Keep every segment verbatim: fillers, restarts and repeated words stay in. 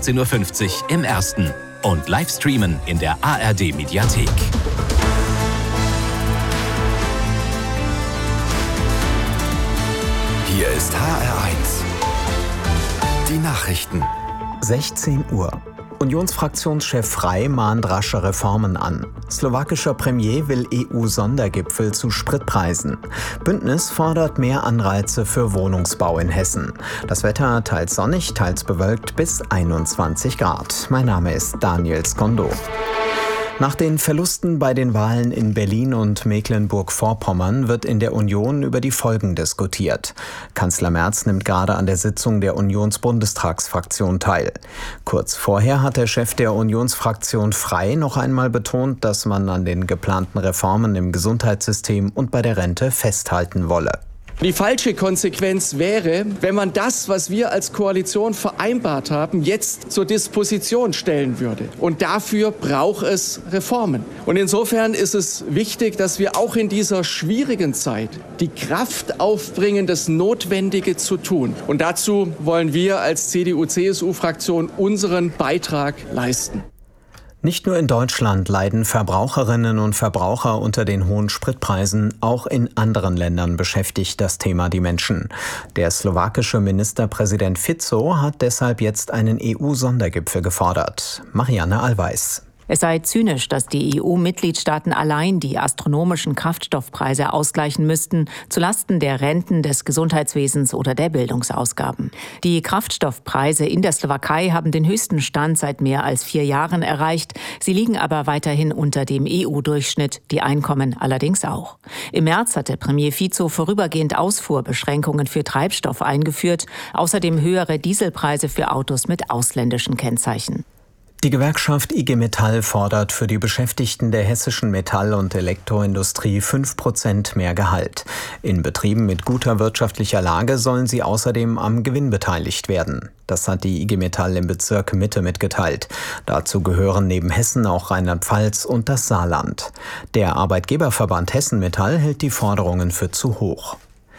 achtzehn Uhr fünfzig im Ersten und live streamen in der A R D Mediathek. Hier ist H R eins. Die Nachrichten. sechzehn Uhr. Unionsfraktionschef Frey mahnt rasche Reformen an. Slowakischer Premier will E U-Sondergipfel zu Spritpreisen. Bündnis fordert mehr Anreize für Wohnungsbau in Hessen. Das Wetter teils sonnig, teils bewölkt bis einundzwanzig Grad. Mein Name ist Daniel Skondo. Nach den Verlusten bei den Wahlen in Berlin und Mecklenburg-Vorpommern wird in der Union über die Folgen diskutiert. Kanzler Merz nimmt gerade an der Sitzung der Unionsbundestagsfraktion teil. Kurz vorher hat der Chef der Unionsfraktion Frey noch einmal betont, dass man an den geplanten Reformen im Gesundheitssystem und bei der Rente festhalten wolle. Die falsche Konsequenz wäre, wenn man das, was wir als Koalition vereinbart haben, jetzt zur Disposition stellen würde. Und dafür braucht es Reformen. Und insofern ist es wichtig, dass wir auch in dieser schwierigen Zeit die Kraft aufbringen, das Notwendige zu tun. Und dazu wollen wir als C D U C S U-Fraktion unseren Beitrag leisten. Nicht nur in Deutschland leiden Verbraucherinnen und Verbraucher unter den hohen Spritpreisen, auch in anderen Ländern beschäftigt das Thema die Menschen. Der slowakische Ministerpräsident Fico hat deshalb jetzt einen E U-Sondergipfel gefordert. Marianne Allweis. Es sei zynisch, dass die E U-Mitgliedstaaten allein die astronomischen Kraftstoffpreise ausgleichen müssten, zulasten der Renten, des Gesundheitswesens oder der Bildungsausgaben. Die Kraftstoffpreise in der Slowakei haben den höchsten Stand seit mehr als vier Jahren erreicht. Sie liegen aber weiterhin unter dem E U-Durchschnitt, die Einkommen allerdings auch. Im März hatte Premier Fico vorübergehend Ausfuhrbeschränkungen für Treibstoff eingeführt, außerdem höhere Dieselpreise für Autos mit ausländischen Kennzeichen. Die Gewerkschaft I G Metall fordert für die Beschäftigten der hessischen Metall- und Elektroindustrie fünf Prozent mehr Gehalt. In Betrieben mit guter wirtschaftlicher Lage sollen sie außerdem am Gewinn beteiligt werden. Das hat die I G Metall im Bezirk Mitte mitgeteilt. Dazu gehören neben Hessen auch Rheinland-Pfalz und das Saarland. Der Arbeitgeberverband Hessen Metall hält die Forderungen für zu hoch.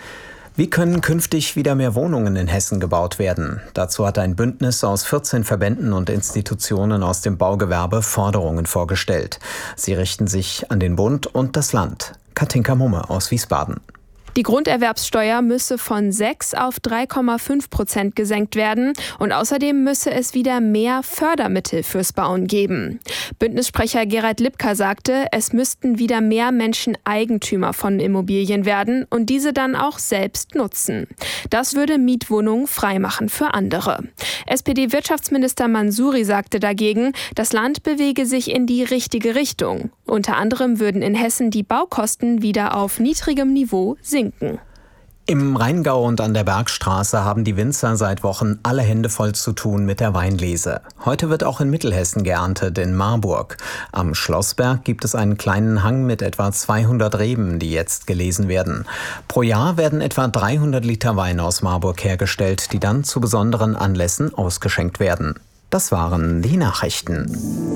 Wie können künftig wieder mehr Wohnungen in Hessen gebaut werden? Dazu hat ein Bündnis aus vierzehn Verbänden und Institutionen aus dem Baugewerbe Forderungen vorgestellt. Sie richten sich an den Bund und das Land. Katinka Mumme aus Wiesbaden. Die Grunderwerbssteuer müsse von sechs auf drei Komma fünf Prozent gesenkt werden und außerdem müsse es wieder mehr Fördermittel fürs Bauen geben. Bündnissprecher Gerald Lipka sagte, es müssten wieder mehr Menschen Eigentümer von Immobilien werden und diese dann auch selbst nutzen. Das würde Mietwohnungen freimachen für andere. S P D-Wirtschaftsminister Mansouri sagte dagegen, das Land bewege sich in die richtige Richtung. Unter anderem würden in Hessen die Baukosten wieder auf niedrigem Niveau sinken. Im Rheingau und an der Bergstraße haben die Winzer seit Wochen alle Hände voll zu tun mit der Weinlese. Heute wird auch in Mittelhessen geerntet, in Marburg. Am Schlossberg gibt es einen kleinen Hang mit etwa zweihundert Reben, die jetzt gelesen werden. Pro Jahr werden etwa dreihundert Liter Wein aus Marburg hergestellt, die dann zu besonderen Anlässen ausgeschenkt werden. Das waren die Nachrichten.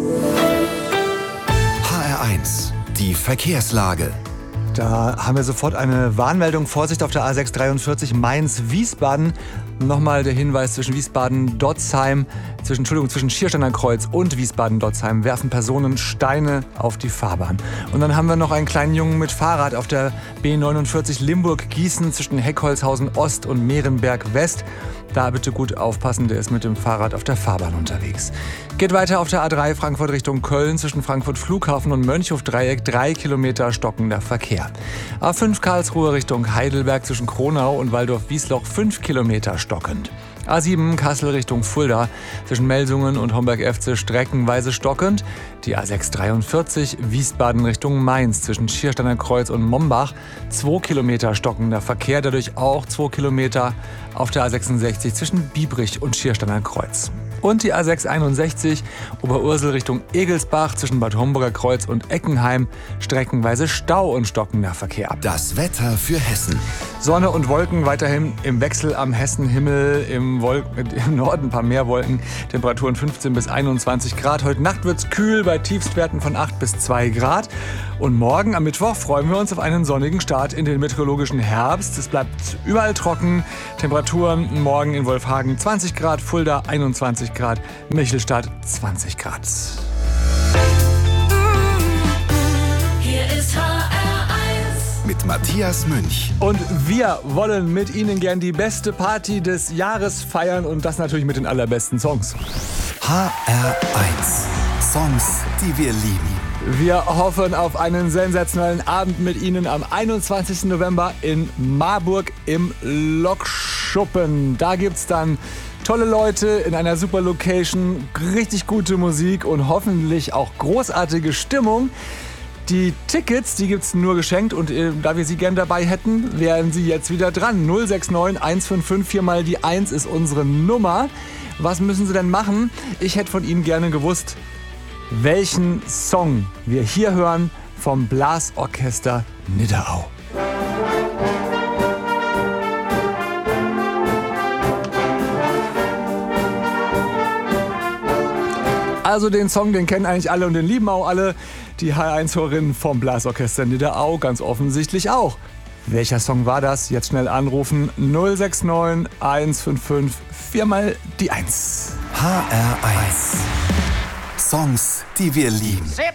H R eins, die Verkehrslage. Da haben wir sofort eine Warnmeldung. Vorsicht auf der A sechs dreiundvierzig Mainz-Wiesbaden. Nochmal der Hinweis zwischen Wiesbaden-Dotzheim, zwischen, Entschuldigung, zwischen Schiersteiner Kreuz und Wiesbaden-Dotzheim werfen Personen Steine auf die Fahrbahn. Und dann haben wir noch einen kleinen Jungen mit Fahrrad auf der B neunundvierzig Limburg-Gießen zwischen Heckholzhausen Ost und Mehrenberg West. Da bitte gut aufpassen, der ist mit dem Fahrrad auf der Fahrbahn unterwegs. Geht weiter auf der A drei Frankfurt Richtung Köln zwischen Frankfurt Flughafen und Mönchhof-Dreieck, drei Kilometer stockender Verkehr. A fünf Karlsruhe Richtung Heidelberg zwischen Kronau und Waldorf-Wiesloch, fünf Kilometer stockend. A sieben Kassel Richtung Fulda zwischen Melsungen und Homberg-Efze streckenweise stockend. Die A sechs dreiundvierzig Wiesbaden Richtung Mainz zwischen Schiersteiner Kreuz und Mombach, zwei Kilometer stockender Verkehr, dadurch auch zwei Kilometer auf der A sechsundsechzig zwischen Biebrich und Schiersteiner Kreuz. Und die A sechs einundsechzig Oberursel Richtung Egelsbach zwischen Bad Homburger Kreuz und Eckenheim, streckenweise Stau und stockender Verkehr. Das Wetter für Hessen. Sonne und Wolken weiterhin im Wechsel am Hessenhimmel, im, Wolk- im Norden ein paar mehr Wolken, Temperaturen fünfzehn bis einundzwanzig Grad. Heute Nacht wird es kühl bei Tiefstwerten von acht bis zwei Grad. Und morgen am Mittwoch freuen wir uns auf einen sonnigen Start in den meteorologischen Herbst. Es bleibt überall trocken. Temperaturen morgen in Wolfhagen zwanzig Grad, Fulda einundzwanzig Grad, Michelstadt zwanzig Grad. Hier ist H R eins mit Matthias Münch. Und wir wollen mit Ihnen gern die beste Party des Jahres feiern und das natürlich mit den allerbesten Songs. H R eins. Songs, die wir lieben. Wir hoffen auf einen sensationellen Abend mit Ihnen am einundzwanzigsten November in Marburg im Lokschuppen. Da gibt's dann tolle Leute in einer super Location, richtig gute Musik und hoffentlich auch großartige Stimmung. Die Tickets, die gibt's nur geschenkt und äh, da wir Sie gern dabei hätten, wären Sie jetzt wieder dran. null sechs neun eins fünf fünf vier mal die eins ist unsere Nummer. Was müssen Sie denn machen? Ich hätte von Ihnen gerne gewusst, welchen Song wir hier hören vom Blasorchester Nidderau. Also den Song, den kennen eigentlich alle und den lieben auch alle. Die H R eins-Hörerinnen vom Blasorchester Nidderau ganz offensichtlich auch. Welcher Song war das? Jetzt schnell anrufen. null sechs neun eins fünf fünf vier mal die eins. H R eins. Songs, die wir lieben.